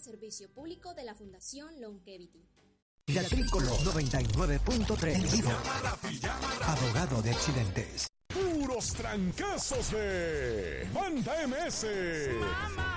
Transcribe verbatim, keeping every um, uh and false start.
servicio público de la Fundación Longevity. La Tricolor noventa y nueve punto tres. Abogado de accidentes. Puros trancazos de Banda M S.